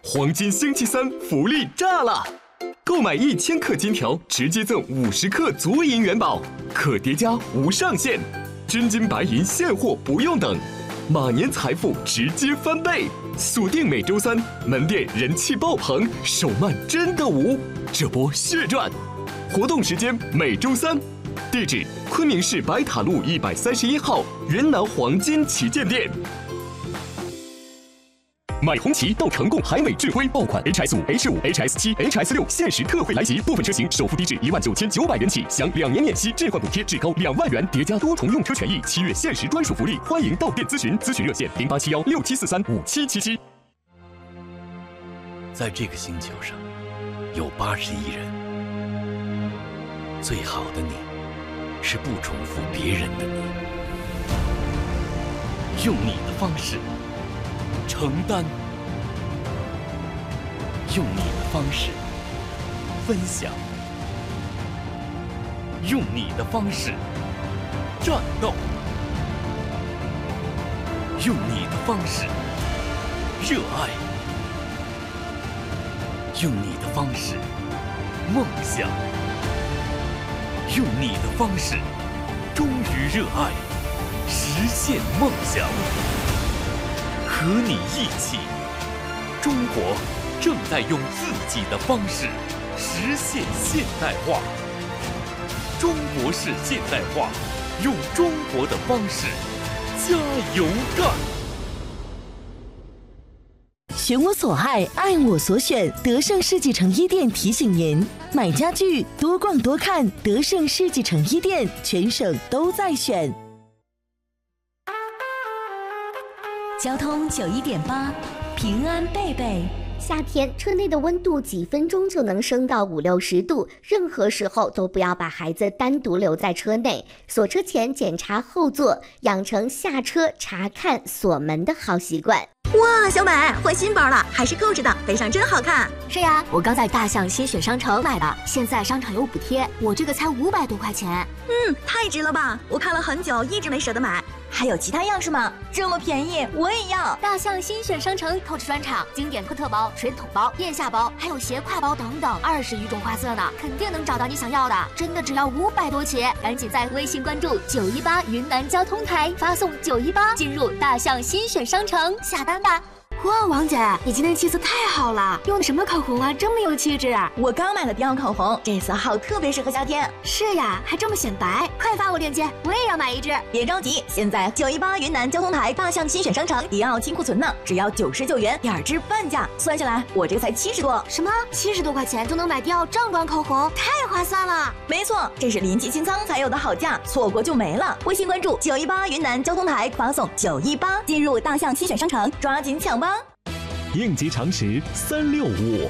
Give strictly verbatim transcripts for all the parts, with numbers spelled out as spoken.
黄金星期三福利炸了！购买一千克金条，直接赠五十克足银元宝，可叠加无上限，真金白银现货不用等，马年财富直接翻倍！锁定每周三，门店人气爆棚，手慢真的无，这波血赚！活动时间每周三，地址昆明市白塔路一百三十一号云南黄金旗舰店。买红旗到成贡海美智辉爆款 H S 五、H 五、H S 七、H S 六限时特惠来袭，部分车型首付低至一万九千九百元起，享两年免息置换补贴至高两万元，叠加多重用车权益，七月限时专属福利，欢迎到店咨询，咨询热线零八七幺六七四三五七七七。 在这个星球上，有八十亿人，最好的你，是不重复别人的你，用你的方式。承担，用你的方式分享，用你的方式战斗，用你的方式热爱，用你的方式梦想，用你的方式忠于热爱，实现梦想。和你一起，中国正在用自己的方式实现现代化。中国式现代化，用中国的方式加油干！ 选我所爱，爱我所选。德胜世纪城一店提醒您：买家具多逛多看，德胜世纪城一店，全省都在选。 交通九一点八，平安贝贝。 夏天车内的温度几分钟就能升到五六十度，任何时候都不要把孩子单独留在车内。锁车前检查后座，养成下车查看锁门的好习惯。 哇，小美换新包了，还是购置的，背上真好看。 是呀，我刚在大象新选商城买的，现在商场有补贴，我这个才五百多块钱。 嗯，太值了吧！我看了很久，一直没舍得买。还有其他样式吗？这么便宜，我也要！ 大象新选商城 Coach 专场，经典科特包、水桶包、腋下包，还有斜挎包等等，二十余种花色呢，肯定能找到你想要的。真的只要五百多起，赶紧在微信关注九一八云南交通台，发送九一八进入大象新选商城下单吧。 哇，王姐，你今天气色太好了，用的什么口红啊？这么有气质。 我刚买了迪奥口红，这色号特别适合夏天。 是呀，还这么显白。 快发我链接，我也要买一支。 别着急，现在九一八云南交通台大象新选商城迪奥清库存呢，只要九十九元，两支半价，算下来我这个才七十多。 什么？七十多块钱就能买迪奥正装口红，太划算了。 没错，这是临期清仓才有的好价，错过就没了。微信关注九一八云南交通台，发送九一八进入大象新选商城，抓紧抢吧。 应急常识三六五。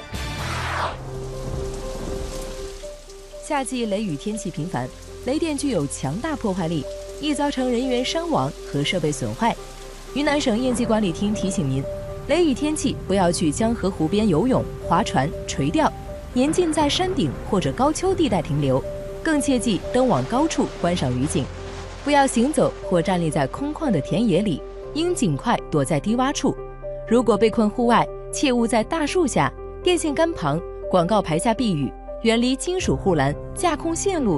夏季雷雨天气频繁，雷电具有强大破坏力，易造成人员伤亡和设备损坏。云南省应急管理厅提醒您，雷雨天气不要去江河湖边游泳、划船、垂钓，严禁在山顶或者高丘地带停留，更切忌登往高处观赏雨景。不要行走或站立在空旷的田野里，应尽快躲在低洼处。如果被困户外，切勿在大树下、电线杆旁、广告牌下避雨，远离金属护栏、架空线路